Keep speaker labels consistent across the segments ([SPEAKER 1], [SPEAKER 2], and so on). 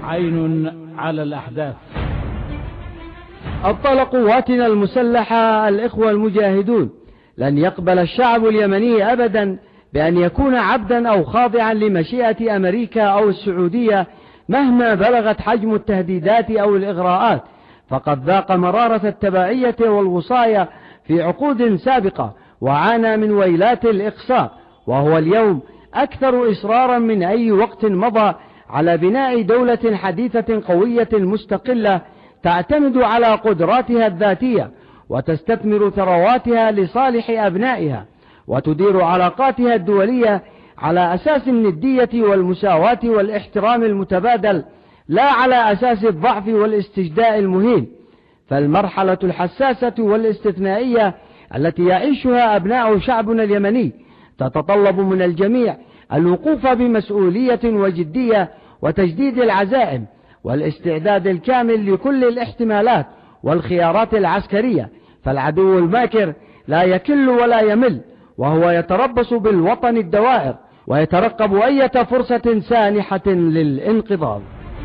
[SPEAKER 1] عين على الأحداث.
[SPEAKER 2] أبطال قواتنا المسلحة الإخوة المجاهدون، لن يقبل الشعب اليمني أبدا بأن يكون عبدا أو خاضعا لمشيئة أمريكا أو السعودية مهما بلغت حجم التهديدات أو الإغراءات، فقد ذاق مرارة التبعية والوصاية في عقود سابقة وعانى من ويلات الإقصاء، وهو اليوم أكثر إصرارا من أي وقت مضى على بناء دولة حديثة قوية مستقلة تعتمد على قدراتها الذاتية وتستثمر ثرواتها لصالح أبنائها، وتدير علاقاتها الدولية على أساس الندية والمساواة والاحترام المتبادل، لا على أساس الضعف والاستجداء المهين. فالمرحلة الحساسة والاستثنائية التي يعيشها أبناء شعبنا اليمني تتطلب من الجميع الوقوف بمسؤولية وجدية وتجديد العزائم والاستعداد الكامل لكل الاحتمالات والخيارات العسكرية، فالعدو الماكر لا يكل ولا يمل، وهو يتربص بالوطن الدوائر ويترقب أي فرصة سانحة للانقضاض.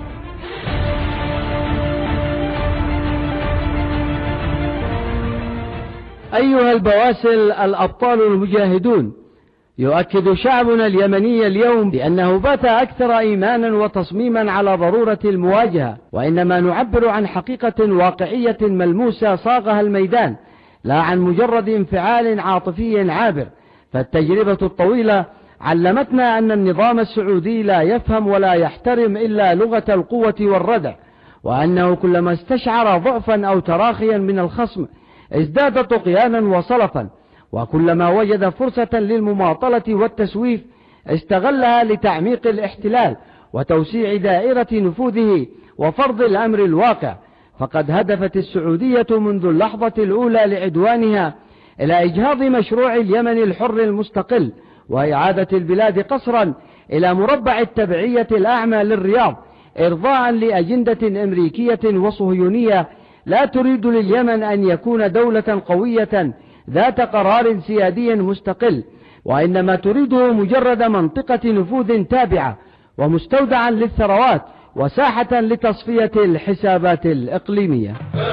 [SPEAKER 2] أيها البواسل الأبطال المجاهدون، يؤكد شعبنا اليمني اليوم بأنه بات أكثر إيمانا وتصميما على ضرورة المواجهة، وإنما نعبر عن حقيقة واقعية ملموسة صاغها الميدان، لا عن مجرد انفعال عاطفي عابر. فالتجربة الطويلة علمتنا أن النظام السعودي لا يفهم ولا يحترم إلا لغة القوة والردع، وأنه كلما استشعر ضعفا أو تراخيا من الخصم ازداد طغيانا وصلفا، وكلما وجد فرصة للمماطلة والتسويف استغلها لتعميق الاحتلال وتوسيع دائرة نفوذه وفرض الأمر الواقع. فقد هدفت السعودية منذ اللحظة الأولى لعدوانها إلى إجهاض مشروع اليمن الحر المستقل وإعادة البلاد قصرا إلى مربع التبعية الأعمى للرياض، إرضاء لأجندة أمريكية وصهيونية لا تريد لليمن أن يكون دولة قوية ذات قرار سيادي مستقل، وإنما تريده مجرد منطقة نفوذ تابعة ومستودعا للثروات وساحة لتصفية الحسابات الإقليمية.